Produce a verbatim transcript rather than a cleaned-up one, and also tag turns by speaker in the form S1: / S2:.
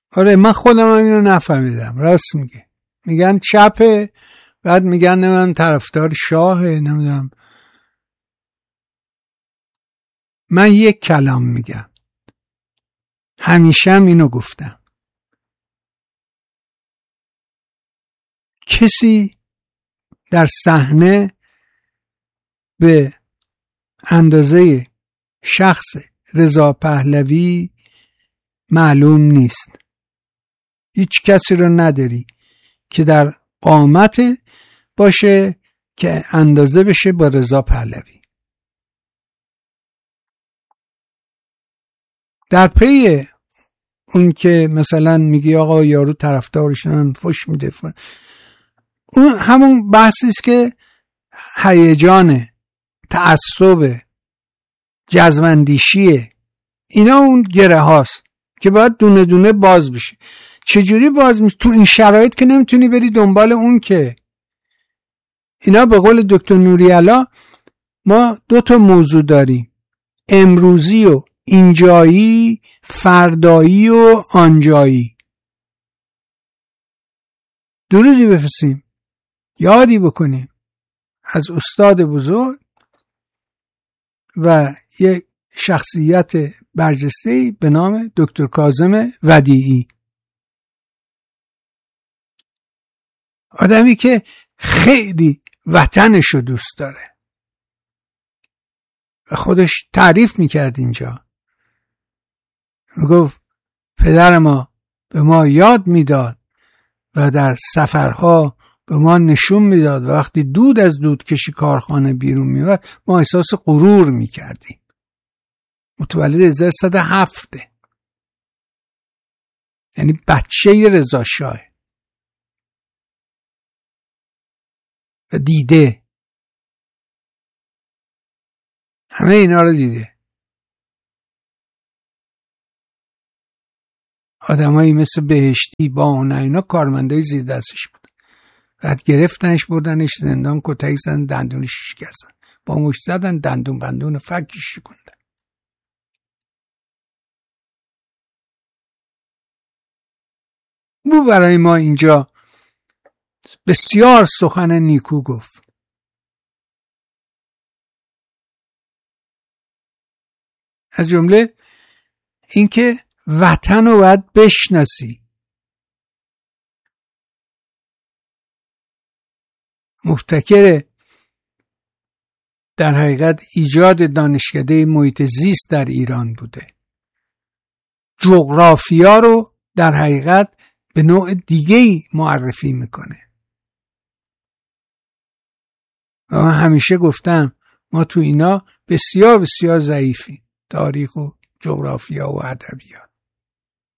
S1: آره من خودم هم اینو نفهمیدم. راست میگه، میگن چپه، بعد میگن نمیدونم طرفدار شاهه، نمیدونم. من یک کلام میگم، همیشه هم اینو گفتم، کسی در صحنه به اندازه شخص رضا پهلوی معلوم نیست. هیچ کسی رو نداری که در قامت باشه که اندازه بشه با رضا پهلوی. در پی اون که مثلا میگی آقا یارو طرفدارشون فش میده، اون همون بحثی است که هیجانه، تعصب، جزمندیشیه، اینا اون گره هاست که باید دونه دونه باز بشه. چجوری باز میشه؟ تو این شرایط که نمیتونی بری دنبال اون که. اینا به قول دکتر نوری‌علا ما دو تا موضوع داریم، امروزی و اینجایی، فردایی و آنجایی. درودی بفرستیم، یادی بکنیم از استاد بزرگ و یک شخصیت برجسته‌ای به نام دکتر کاظم ودیعی. آدمی که خیلی وطنشو دوست داره و خودش تعریف میکرد اینجا، میگفت پدر ما به ما یاد میداد و در سفرها به ما نشون میداد و وقتی دود از دودکشی کارخانه بیرون میومد ما احساس غرور میکردیم. متولد هزار و سیصد و هفت، یعنی بچه رضا شاه و دیده، همه اینا رو دیده. آدمایی مثل بهشتی با اون اینا کارمندای زیر دستش بود. بعد گرفتنش بردنش زندان، کتک زدن، دندونش شکستن، با مشت زدن، دندون بندون فکش شکوندن. او برای ما اینجا بسیار سخن نیکو گفت. از جمله اینکه وطن رو باید بشناسی. مبتکر در حقیقت ایجاد دانشکده محیط زیست در ایران بوده. جغرافیا رو در حقیقت به نوع دیگه‌ای معرفی میکنه. و من همیشه گفتم ما تو اینا بسیار بسیار ضعیفیم، تاریخ و جغرافیا و ادبیات.